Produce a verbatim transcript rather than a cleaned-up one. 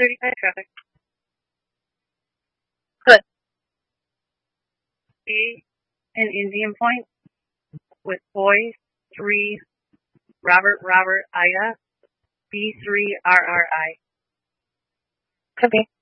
thirty-five traffic. Good. A in Indian Point with boy three Robert Robert Ida B three R R I. Could be.